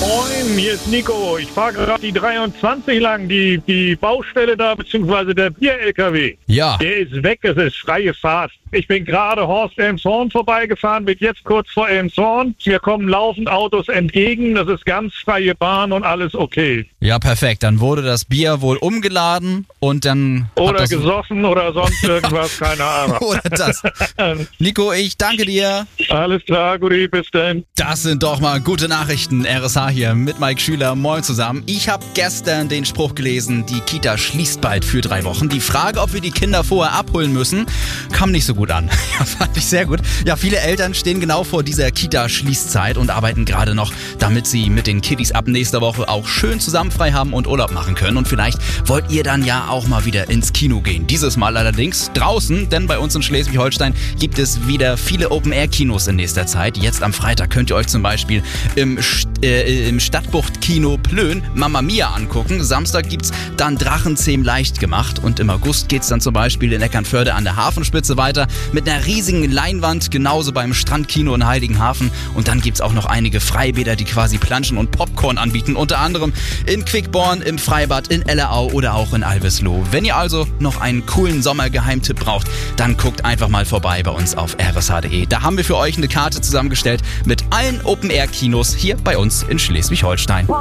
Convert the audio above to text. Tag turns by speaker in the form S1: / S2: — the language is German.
S1: Moin, hier ist Nico. Ich fahre gerade die 23 lang, die Baustelle da, beziehungsweise der Bier-LKW.
S2: Ja.
S1: Der ist weg, es ist freie Fahrt. Ich bin gerade Horst Elmshorn vorbeigefahren, bin jetzt kurz vor Elmshorn. Mir kommen laufend Autos entgegen, das ist ganz freie Bahn und alles okay.
S2: Ja, perfekt. Dann wurde das Bier wohl umgeladen und dann...
S1: Oder gesoffen oder sonst irgendwas, keine Ahnung.
S2: Oder das. Nico, ich danke dir.
S1: Alles klar, Guti, bis dann.
S2: Das sind doch mal gute Nachrichten. RSH hier mit Mike Schüler. Moin zusammen. Ich habe gestern den Spruch gelesen, die Kita schließt bald für 3 Wochen. Die Frage, ob wir die Kinder vorher abholen müssen, kam nicht so gut an. Ja, fand ich sehr gut. Ja, viele Eltern stehen genau vor dieser Kita-Schließzeit und arbeiten gerade noch, damit sie mit den Kiddies ab nächster Woche auch schön zusammen frei haben und Urlaub machen können. Und vielleicht wollt ihr dann ja auch mal wieder ins Kino gehen. Dieses Mal allerdings draußen, denn bei uns in Schleswig-Holstein gibt es wieder viele Open-Air-Kinos in nächster Zeit. Jetzt am Freitag könnt ihr euch zum Beispiel im Stadtbucht-Kino Plön Mamma Mia angucken. Samstag gibt's dann Drachenzähm leicht gemacht und im August geht's dann zum Beispiel in Eckernförde an der Hafenspitze weiter mit einer riesigen Leinwand, genauso beim Strandkino in Heiligenhafen. Und dann gibt's auch noch einige Freibäder, die quasi Planschen und Popcorn anbieten, unter anderem in Quickborn, im Freibad, in Ellerau oder auch in Alvesloh. Wenn ihr also noch einen coolen Sommergeheimtipp braucht, dann guckt einfach mal vorbei bei uns auf rsh.de. Da haben wir für euch eine Karte zusammengestellt mit allen Open-Air-Kinos hier bei uns in Schleswig-Holstein.